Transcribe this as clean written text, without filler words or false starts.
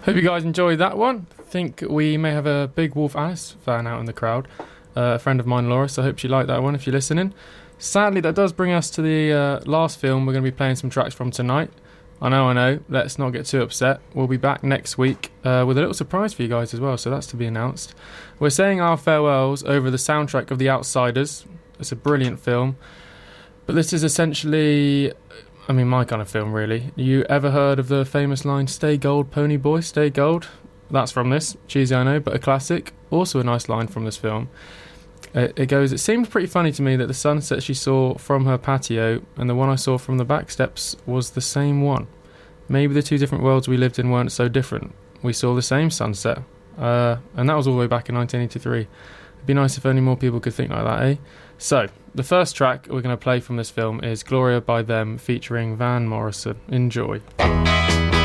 Hope you guys enjoyed that one. I think we may have a big Wolf Alice fan out in the crowd. A friend of mine, Laura, so I hope she liked that one if you're listening. Sadly, that does bring us to the last film we're going to be playing some tracks from tonight. I know. Let's not get too upset. We'll be back next week with a little surprise for you guys as well, so that's to be announced. We're saying our farewells over the soundtrack of The Outsiders. It's a brilliant film. But this is essentially, my kind of film, really. You ever heard of the famous line, "Stay gold, pony boy, stay gold"? That's from this. Cheesy, I know, but a classic. Also a nice line from this film. It goes, "It seemed pretty funny to me that the sunset she saw from her patio and the one I saw from the back steps was the same one. Maybe the two different worlds we lived in weren't so different. We saw the same sunset." And that was all the way back in 1983. It'd be nice if only more people could think like that, eh? So, the first track we're going to play from this film is Gloria by Them featuring Van Morrison. Enjoy.